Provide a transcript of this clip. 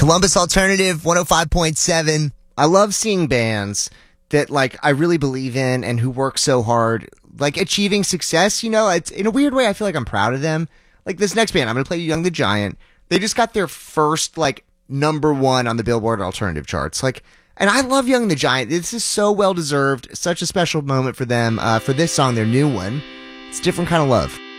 Columbus Alternative 105.7. I love seeing bands that like I really believe in and who work so hard, like achieving success. You know, it's in a weird way. I feel like I'm proud of them. Like this next band, I'm going to play Young the Giant. They just got their first like #1 on the Billboard alternative charts. Like, and I love Young the Giant. This is so well deserved. Such a special moment for them. For this song, their new one. It's a different kind of love.